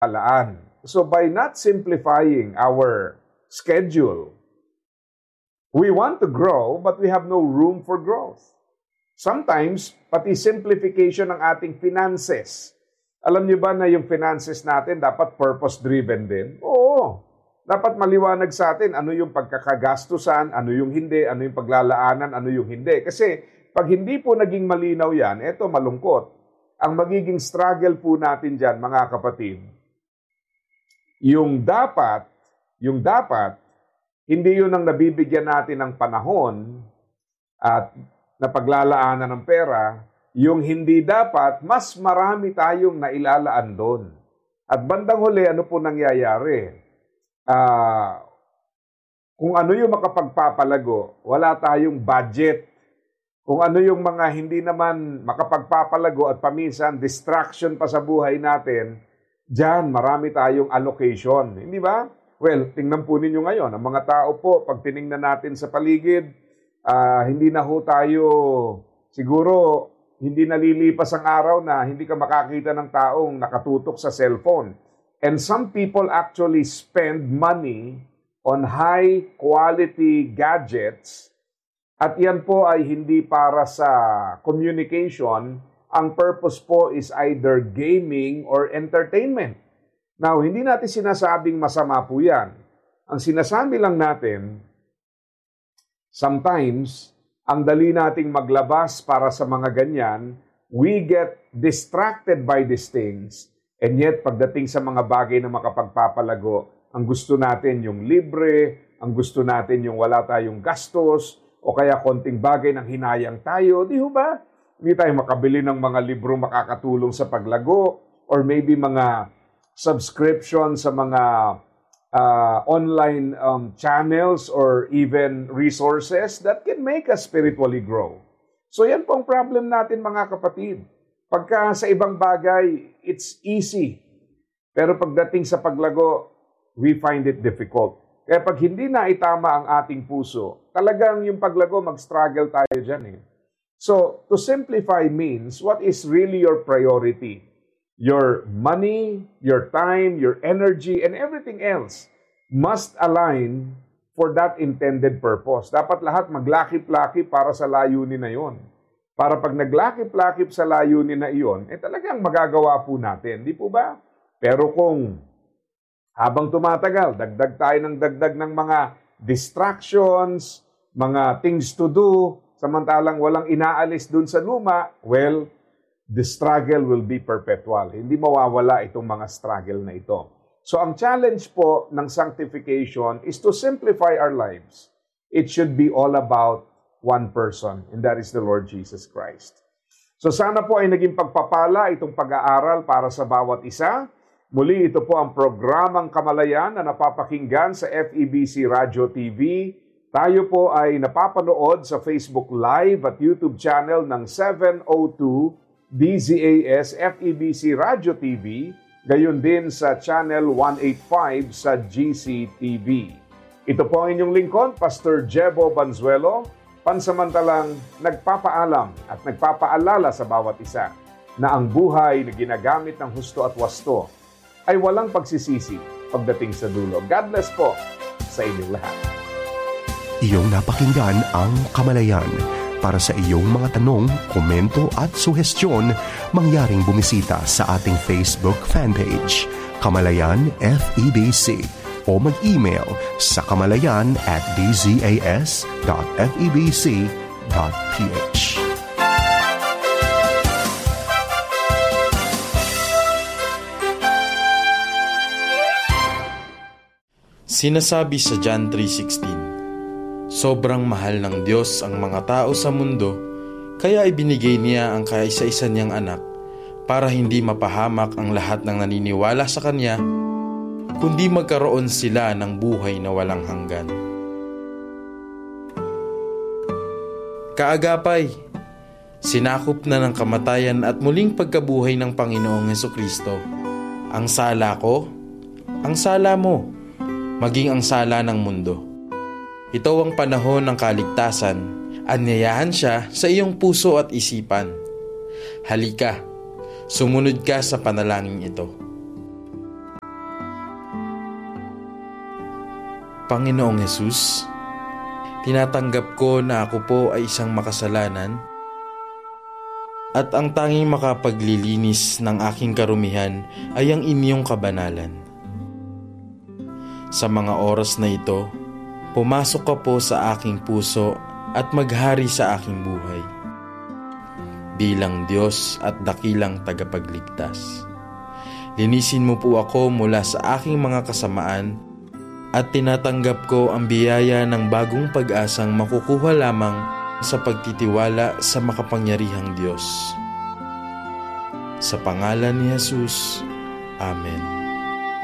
alaan. So by not simplifying our schedule, we want to grow but we have no room for growth. Sometimes, pati simplification ng ating finances. Alam niyo ba na yung finances natin dapat purpose-driven din? Oo. Dapat maliwanag sa atin ano yung pagkakagastusan, ano yung hindi, ano yung paglalaanan, ano yung hindi. Kasi pag hindi po naging malinaw yan, eto malungkot. Ang magiging struggle po natin dyan, mga kapatid, yung dapat, hindi yun ang nabibigyan natin ng panahon at na paglalaanan ng pera, yung hindi dapat, mas marami tayong nailalaan doon. At bandang huli, ano po nangyayari? Kung ano yung makapagpapalago, wala tayong budget. Kung ano yung mga hindi naman makapagpapalago at paminsan distraction pa sa buhay natin, diyan marami tayong allocation. Hindi ba? Well, tingnan po ninyo ngayon, ang mga tao po, pag tiningnan natin sa paligid, hindi na ho tayo, siguro, hindi nalilipas ang araw na hindi ka makakita ng taong nakatutok sa cellphone. And some people actually spend money on high-quality gadgets at yan po ay hindi para sa communication. Ang purpose po is either gaming or entertainment. Now, hindi natin sinasabing masama po yan. Ang sinasabi lang natin, sometimes, ang dali nating maglabas para sa mga ganyan, we get distracted by these things. And yet, pagdating sa mga bagay na makapagpapalago, ang gusto natin yung libre, ang gusto natin yung wala tayong gastos, o kaya konting bagay ng hinayang tayo, di ho ba? Hindi tayo makabili ng mga libro makakatulong sa paglago, or maybe mga subscription sa mga online channels or even resources that can make us spiritually grow. So yan po ang problem natin, mga kapatid. Pagka sa ibang bagay, it's easy. Pero pagdating sa paglago, we find it difficult. Kaya pag hindi na itama ang ating puso, talagang yung paglago, mag-struggle tayo dyan eh. So, to simplify means, what is really your priority? Your money, your time, your energy, and everything else must align for that intended purpose. Dapat lahat maglakip-lakip para sa layunin na yon. Para pag naglakip-lakip sa layunin na iyon, talagang magagawa po natin. Di po ba? Pero kung habang tumatagal, dagdag tayo ng dagdag ng mga distractions, mga things to do, samantalang walang inaalis dun sa luma, well, the struggle will be perpetual. Hindi mawawala itong mga struggle na ito. So ang challenge po ng sanctification is to simplify our lives. It should be all about one person, and that is the Lord Jesus Christ. So sana po ay naging pagpapala itong pag-aaral para sa bawat isa. Muli, ito po ang programang Kamalayan na napapakinggan sa FEBC Radio TV. Tayo po ay napapanood sa Facebook Live at YouTube channel ng 702 DZAS FEBC Radio TV, gayon din sa channel 185 sa GCTV. Ito po ang inyong lingkod, Pastor Jebo Banzuelo, pansamantalang nagpapaalam at nagpapaalala sa bawat isa na ang buhay na ginagamit ng husto at wasto ay walang pagsisisi pagdating sa dulo. God bless po sa inyong lahat. Iyong napakinggan ang Kamalayan. Para sa iyong mga tanong, komento at suhestyon, mangyaring bumisita sa ating Facebook fanpage, Kamalayan FEBC, o mag-email sa kamalayan@dzas.febc.ph. Sinasabi sa John 3:16, sobrang mahal ng Diyos ang mga tao sa mundo, kaya ibinigay niya ang kaisa-isa niyang anak para hindi mapahamak ang lahat ng naniniwala sa Kanya, kundi magkaroon sila ng buhay na walang hanggan. Kaagapay, sinakop na ng kamatayan at muling pagkabuhay ng Panginoong Hesukristo. Ang sala ko, ang sala mo, maging ang sala ng mundo. Ito ang panahon ng kaligtasan. Anyayahan siya sa iyong puso at isipan. Halika, sumunod ka sa panalangin ito. Panginoong Hesus, tinatanggap ko na ako po ay isang makasalanan at ang tanging makapaglilinis ng aking karumihan ay ang inyong kabanalan. Sa mga oras na ito, pumasok ka po sa aking puso at maghari sa aking buhay bilang Diyos at dakilang tagapagligtas. Linisin mo po ako mula sa aking mga kasamaan at tinatanggap ko ang biyaya ng bagong pag-asang makukuha lamang sa pagtitiwala sa makapangyarihang Diyos. Sa pangalan ni Jesus, Amen.